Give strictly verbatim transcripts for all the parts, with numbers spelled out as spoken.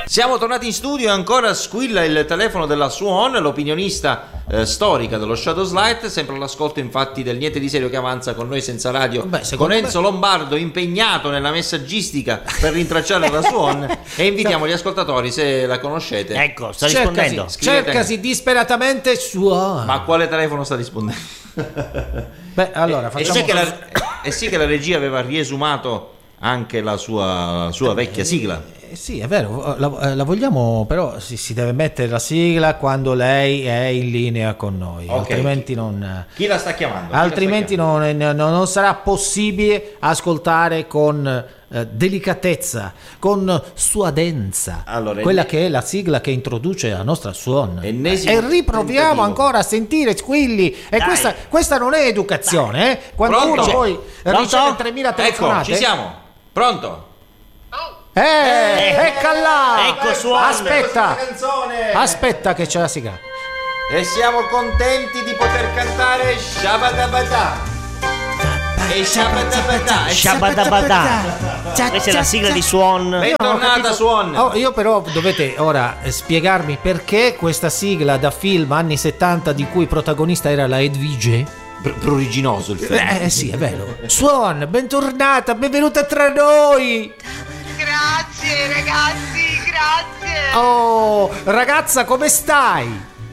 Siamo tornati in studio e ancora squilla il telefono della Suon, l'opinionista eh, storica dello Shadows Light, sempre all'ascolto infatti del Niente di Serio che avanza con noi senza radio. Beh, con Enzo me... Lombardo impegnato nella messaggistica per rintracciare la Suon e invitiamo gli ascoltatori, se la conoscete. Ecco, sta rispondendo. Cercasi, cercasi disperatamente Suon. Ma a quale telefono sta rispondendo? Beh, allora facciamo... E sì che la, e sì che la regia aveva riesumato anche la sua, sua vecchia sigla. Eh, sì, è vero, la, la vogliamo, però si, si deve mettere la sigla quando lei è in linea con noi, okay. Altrimenti non... Chi la sta chiamando? Altrimenti sta chiamando? Non, non, non sarà possibile ascoltare con eh, delicatezza, con suadenza, allora, quella enne... che è la sigla che introduce la nostra Suon. Ennesimo e riproviamo tentativo. Ancora a sentire squilli, e questa, questa non è educazione, eh? Quando Pronto? uno poi riceve tremila telefonate. Ecco, ci siamo. Pronto? Eh, eh, ecco là. Ecco Suon. Aspetta. Aspetta che c'è la sigla. E siamo contenti di poter cantare Shabadabada. E Shabadabada. Shabadabada. Questa è la sigla di Suon. Bentornata Suon. Oh, io però dovete ora spiegarmi perché questa sigla da film anni settanta di cui protagonista era la Edvige. Pruriginoso il film. Eh sì, è vero. Suon, bentornata, benvenuta tra noi. Grazie ragazzi, grazie. Oh, ragazza, come stai?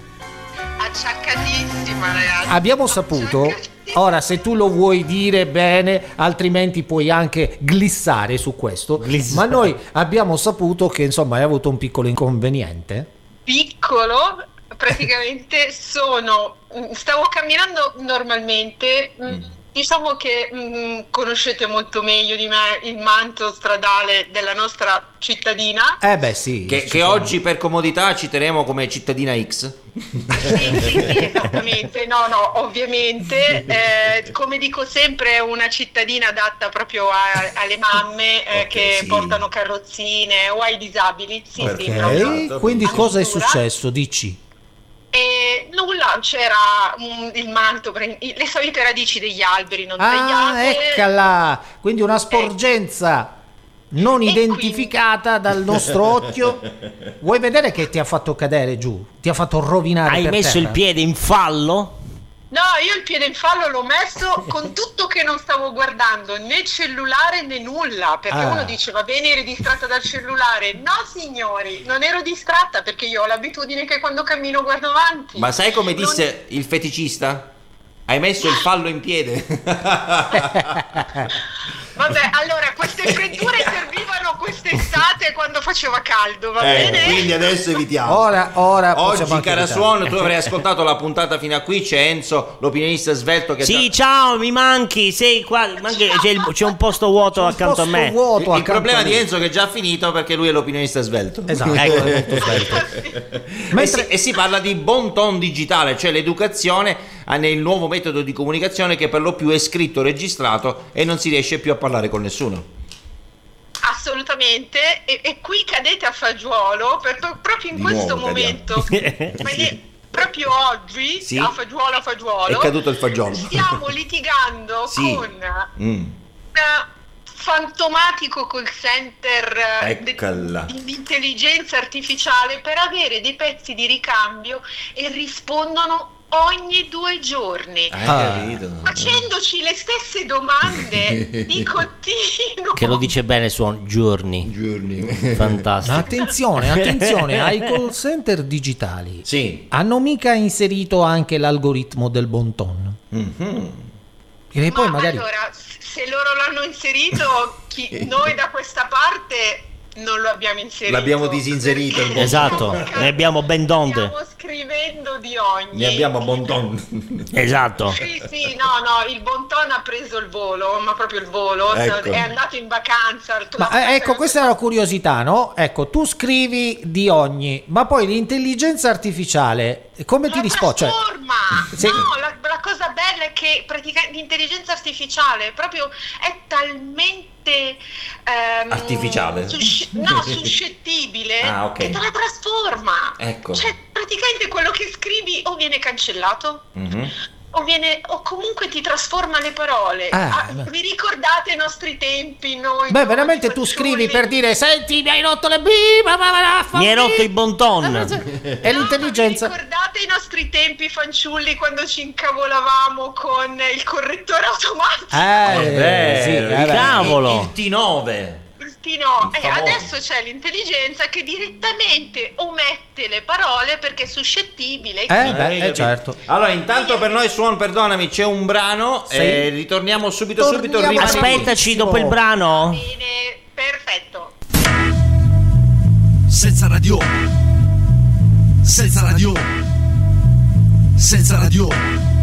Acciaccatissima ragazzi. Abbiamo saputo, ora se tu lo vuoi dire bene, altrimenti puoi anche glissare su questo, glissare. Ma noi abbiamo saputo che insomma hai avuto un piccolo inconveniente. Piccolo? Praticamente sono, stavo camminando normalmente, mm. diciamo che mh, conoscete molto meglio di me il manto stradale della nostra cittadina. Eh beh sì. Che, che oggi per comodità citeremo come cittadina X. Sì, sì, sì, esattamente. No, no, ovviamente. Eh, come dico sempre, è una cittadina adatta proprio a, alle mamme eh, okay, che sì. portano carrozzine o ai disabili. Sì, ok, sì, proprio. Quindi cosa è successo? Dici. E nulla, c'era um, il manto, le solite radici degli alberi non ah, tagliate. Eccola! Quindi una sporgenza eh. non e identificata quindi... dal nostro occhio. Vuoi vedere che ti ha fatto cadere giù? Ti ha fatto rovinare? Hai per messo terra? il piede in fallo? No, io il piede in fallo l'ho messo con tutto che non stavo guardando né cellulare né nulla, perché ah. uno dice va bene, eri distratta dal cellulare. No signori, non ero distratta perché io ho l'abitudine che quando cammino guardo avanti. Ma sai come disse non... il feticista? Hai messo il fallo in piede. Vabbè, allora queste fredure servivano quest'estate quando faceva caldo, va eh, bene? Quindi adesso evitiamo. Ora, ora oggi, cara Suon, tu avrai ascoltato la puntata fino a qui. C'è Enzo, l'opinionista svelto che sì, sta... ciao, mi manchi. Sei qua, manchi, c'è, il, c'è un posto vuoto c'è accanto posto a me. Vuoto il il problema di Enzo è che è già finito perché lui è l'opinionista svelto. Esatto, ecco. è molto svelto. Mentre... e, si, e si parla di bon ton digitale, cioè l'educazione nel nuovo metodo di comunicazione che per lo più è scritto, registrato e non si riesce più a parlare con nessuno. Assolutamente, e, e qui cadete a fagiolo per, proprio in Di questo nuovo momento. Sì. Proprio oggi, sì. a fagiolo a fagiolo, è caduto il fagiolo. Stiamo litigando sì. con mm. un fantomatico call center de, di intelligenza artificiale per avere dei pezzi di ricambio e rispondono ogni due giorni, ah. facendoci le stesse domande di continuo. Che lo dice bene, Suon, giorni. Giorni. Fantastico. Attenzione, attenzione, ai call center digitali. Sì. Hanno mica inserito anche l'algoritmo del bon ton? Mm-hmm. Che poi magari... allora, se loro l'hanno inserito, chi, noi da questa parte non lo abbiamo inserito. L'abbiamo disinserito. Il esatto, ne abbiamo ben donde. Stiamo scrivendo di ogni. Ne abbiamo bon ton. Esatto. Sì, sì, no, no, il bon ton ha preso il volo, ma proprio il volo, ecco. È andato in vacanza. Ma eh, ecco, questa è la curiosità, no? Ecco, tu scrivi di ogni, ma poi l'intelligenza artificiale come ti risponde? Cioè, se... No, la, la cosa bella è che praticamente l'intelligenza artificiale proprio è talmente ehm, artificiale sus- no, suscettibile ah, okay. che te la trasforma. Ecco. Cioè, praticamente quello che scrivi o viene cancellato, mm-hmm. o viene o comunque ti trasforma le parole. Ah, ah, vi ricordate i nostri tempi noi? Beh, veramente tu scrivi per dire senti mi hai rotto le b mi hai rotto i bon ton. È no, l'intelligenza. Vi ricordate i nostri tempi fanciulli quando ci incavolavamo con il correttore automatico? Eh, Beh, sì, eh, cavolo. Il T nove. No, eh, adesso c'è l'intelligenza che direttamente omette le parole perché è suscettibile. Eh, beh, eh, certo. Allora, intanto per noi, Suon, perdonami, c'è un brano Sì. e ritorniamo subito Torniamo subito. rimani qui. Aspettaci dopo il brano. Bene, perfetto. Senza radio, senza radio, senza radio.